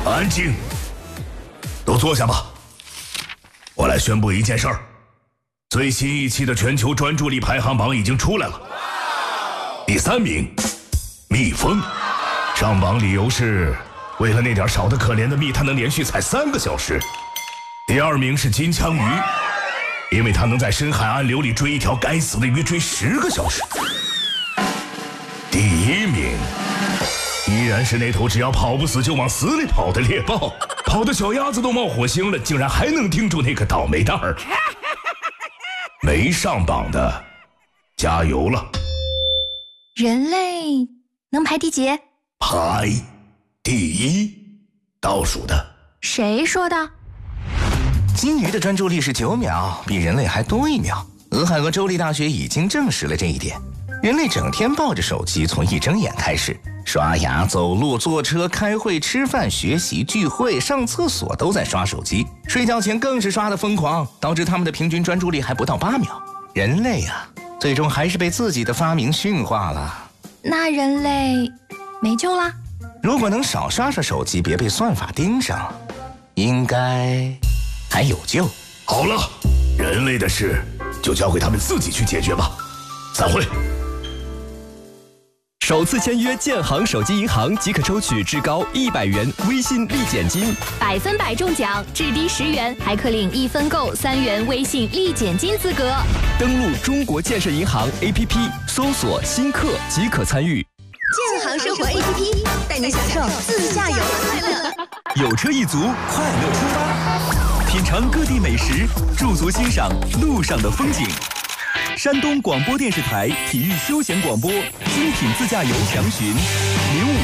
安静，都坐下吧。我来宣布一件事儿：最新一期的全球专注力排行榜已经出来了。第3名，蜜蜂。上榜理由是，为了那点少得可怜的蜜，它能连续采3个小时。第2名是金枪鱼，因为它能在深海暗流里追一条该死的鱼追10个小时。第1名依然是那头只要跑不死就往死里跑的猎豹，跑的小鸭子都冒火星了，竟然还能盯住那个倒霉蛋儿。没上榜的，加油了！ 人类能排第几？ 排第1，倒数的。 谁说的？ 金鱼的专注力是9秒，比人类还多1秒。俄亥俄州立大学已经证实了这一点。人类整天抱着手机，从一睁眼开始，刷牙、走路、坐车、开会、吃饭、学习、聚会、上厕所都在刷手机，睡觉前更是刷得疯狂，导致他们的平均专注力还不到8秒。人类啊，最终还是被自己的发明驯化了。 那人类没救啦？ 如果能少刷刷手机，别被算法盯上，应该还有救。 好了，人类的事就交给他们自己去解决吧。散会。 首次签约建行手机银行即可抽取至高100元微信立减金 ，100分100中奖，至低10元，还可领1分购3元微信立减金资格。 登录中国建设银行 APP， 搜索新客即可参与。 建行生活 APP 带您享受自驾游的快乐。 有车一族，快乐出发，品尝各地美食，驻足欣赏路上的风景。山东广播电视台体育休闲广播，精品自驾游详询05